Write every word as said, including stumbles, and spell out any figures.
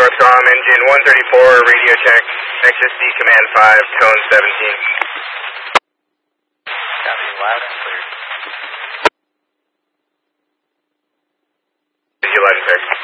Northcom, engine one thirty-four, radio check, X S D command five, tone seventeen. Copy, loud and clear. You loud and clear.